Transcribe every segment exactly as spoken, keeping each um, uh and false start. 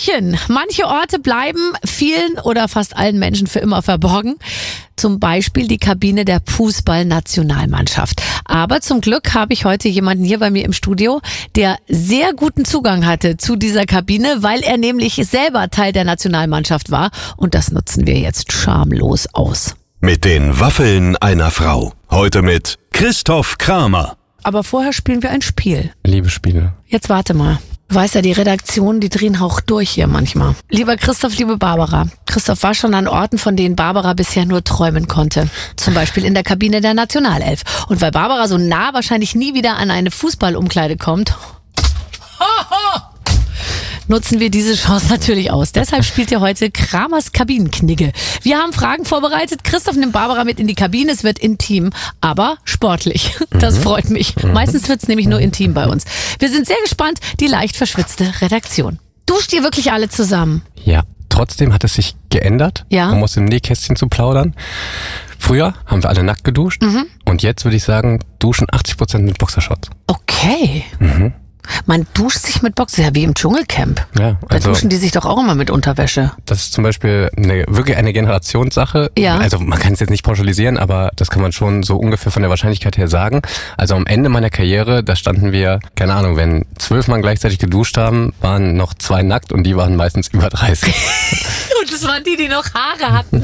Hallöchen! Manche Orte bleiben vielen oder fast allen Menschen für immer verborgen. Zum Beispiel die Kabine der Fußballnationalmannschaft. Aber zum Glück habe ich heute jemanden hier bei mir im Studio, der sehr guten Zugang hatte zu dieser Kabine, weil er nämlich selber Teil der Nationalmannschaft war. Und das nutzen wir jetzt schamlos aus. Mit den Waffeln einer Frau. Heute mit Christoph Kramer. Aber vorher spielen wir ein Spiel. Liebe Spiele. Jetzt warte mal. Du weißt ja, die Redaktion, die drehen Hauch durch hier manchmal. Lieber Christoph, liebe Barbara. Christoph war schon an Orten, von denen Barbara bisher nur träumen konnte. Zum Beispiel in der Kabine der Nationalelf. Und weil Barbara so nah wahrscheinlich nie wieder an eine Fußballumkleide kommt, nutzen wir diese Chance natürlich aus. Deshalb spielt ihr heute Kramers Kabinenknigge. Wir haben Fragen vorbereitet. Christoph nimmt Barbara mit in die Kabine. Es wird intim, aber sportlich. Das mhm. freut mich. Meistens wird es nämlich nur intim bei uns. Wir sind sehr gespannt. Die leicht verschwitzte Redaktion. Duscht ihr wirklich alle zusammen? Ja, trotzdem hat es sich geändert, ja? um aus dem Nähkästchen zu plaudern. Früher haben wir alle nackt geduscht mhm. und jetzt würde ich sagen, duschen achtzig Prozent mit Boxershorts. Okay. Mhm. Man duscht sich mit Boxer, ja wie im Dschungelcamp. Ja, also da duschen die sich doch auch immer mit Unterwäsche. Das ist zum Beispiel eine, wirklich eine Generationssache. Ja. Also man kann es jetzt nicht pauschalisieren, aber das kann man schon so ungefähr von der Wahrscheinlichkeit her sagen. Also am Ende meiner Karriere, da standen wir, keine Ahnung, wenn zwölf Mann gleichzeitig geduscht haben, waren noch zwei nackt und die waren meistens über dreißig. Und das waren die, die noch Haare hatten.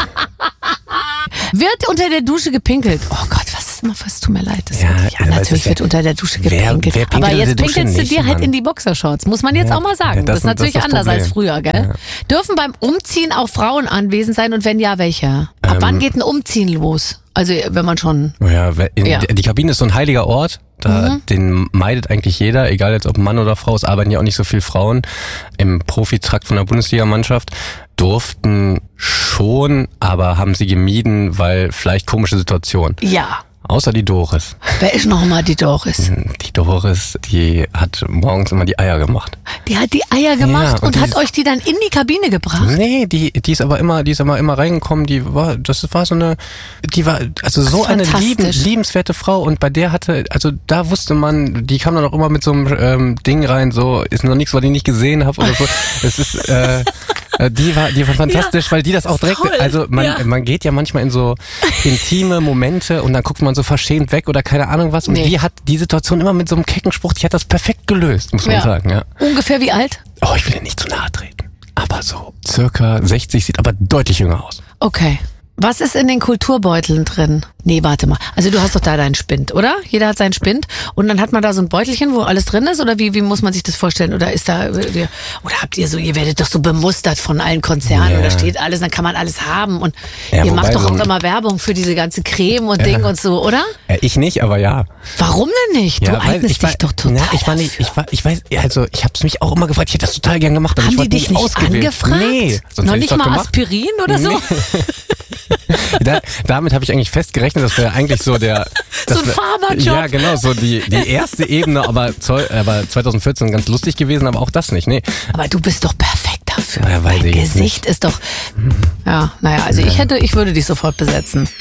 Wird unter der Dusche gepinkelt? Oh Gott, was ist immer, was tut mir leid. Das ja, ja, natürlich wird ja, unter der Dusche gepinkelt. Wer, wer aber jetzt pinkelst du nicht, dir halt Mann. in die Boxershorts, muss man jetzt ja, auch mal sagen. Ja, das, das ist natürlich das ist anders Problem. als früher, gell? Ja. Dürfen beim Umziehen auch Frauen anwesend sein und wenn ja, welche? Ab ähm, wann geht ein Umziehen los? Also wenn man schon... Ja, in, ja. Die Kabine ist so ein heiliger Ort. Da, mhm. Den meidet eigentlich jeder, egal jetzt ob Mann oder Frau. Es arbeiten ja auch nicht so viele Frauen im Profitrakt von der Bundesligamannschaft. Durften schon, aber haben sie gemieden, weil vielleicht komische Situation. Ja. Außer die Doris. Wer ist nochmal die Doris? Die Doris, die hat morgens immer die Eier gemacht. Die hat die Eier gemacht ja, und, und hat euch die dann in die Kabine gebracht? Nee, die, die ist aber immer, die ist aber immer reingekommen. Die war, das war so eine, die war, also so eine lieben, liebenswerte Frau und bei der hatte, also da wusste man, die kam dann auch immer mit so einem ähm, Ding rein, so ist noch nichts, was ich nicht gesehen habe oder so. Es ist, äh, Die war, die war fantastisch, ja, weil die das auch direkt, toll. Also man, ja. man geht ja manchmal in so intime Momente und dann guckt man so verschämt weg oder keine Ahnung was und nee. die hat die Situation immer mit so einem kecken Spruch, die hat das perfekt gelöst, muss man ja. sagen, ja. Ungefähr wie alt? Oh, ich will dir nicht zu nahe treten, aber so circa sechzig, sieht aber deutlich jünger aus. Okay. Was ist in den Kulturbeuteln drin? Nee, warte mal. Also du hast doch da deinen Spind, oder? Jeder hat seinen Spind. Und dann hat man da so ein Beutelchen, wo alles drin ist? Oder wie, wie muss man sich das vorstellen? Oder ist da, oder habt ihr so, ihr werdet doch so bemustert von allen Konzernen yeah. und da steht alles, dann kann man alles haben. Und ja, ihr macht doch auch so immer Werbung für diese ganze Creme und ja. Ding und so, oder? Ja, ich nicht, aber ja. Warum denn nicht? Ja, du eignest dich war, doch total na, ich war nicht, ich war, ich weiß, also ich hab's mich auch immer gefragt, ich hätte das total gern gemacht, aber Haben ich die dich nicht ausgewählt. Angefragt? Nee. Noch nicht mal gemacht. Aspirin oder so? Nee. Da, damit habe ich eigentlich fest gerechnet, das wäre eigentlich so der... So ein Farmerjob. Ja, genau, so die, die erste Ebene, aber, aber zwanzig vierzehn ganz lustig gewesen, aber auch das nicht, nee. Aber du bist doch perfekt dafür. Ja, Dein Gesicht ist doch... Ja, naja, also ja. ich hätte, ich würde dich sofort besetzen.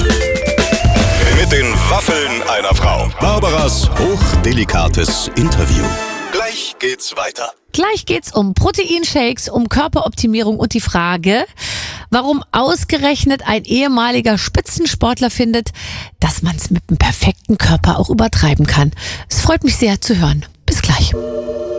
Mit den Waffeln einer Frau. Barbaras hochdelikates Interview. Gleich geht's weiter. Gleich geht's um Proteinshakes, um Körperoptimierung und die Frage, warum ausgerechnet ein ehemaliger Spitzensportler findet, dass man es mit dem perfekten Körper auch übertreiben kann. Es freut mich sehr zu hören. Bis gleich.